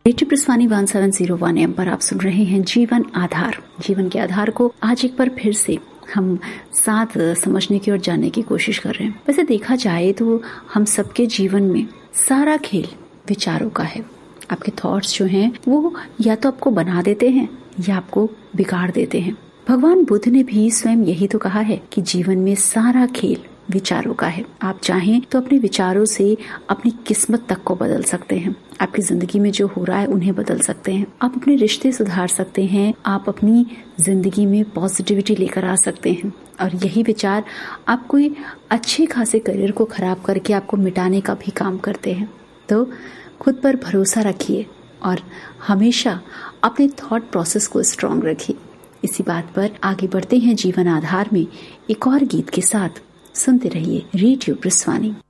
Radio प्रस्वानी 1701 M पर आप सुन रहे हैं जीवन आधार। जीवन के आधार को आज एक बार फिर से हम साथ समझने की और जानने की कोशिश कर रहे हैं। वैसे देखा जाए तो हम सबके जीवन में सारा खेल विचारों का है। आपके थॉट्स जो हैं वो या तो आपको बना देते हैं या आपको बिगाड़ देते हैं। भगवान बुद्ध ने भी स्वयं यही तो कहा है कि जीवन में सारा खेल विचारों का है। आप चाहें तो अपने विचारों से अपनी किस्मत तक को बदल सकते हैं। आपकी जिंदगी में जो हो रहा है उन्हें बदल सकते हैं। आप अपने रिश्ते सुधार सकते हैं। आप अपनी जिंदगी में पॉजिटिविटी लेकर आ सकते हैं। और यही विचार आप कोई अच्छे खासे करियर को खराब करके आपको मिटाने का भी काम करते हैं। तो खुद पर भरोसा रखिए और हमेशा अपने थॉट प्रोसेस को स्ट्रांग रखिए। इसी बात पर आगे बढ़ते हैं जीवन आधार में एक और गीत के साथ। सुनते रहिए रेडियो प्रस्वानी।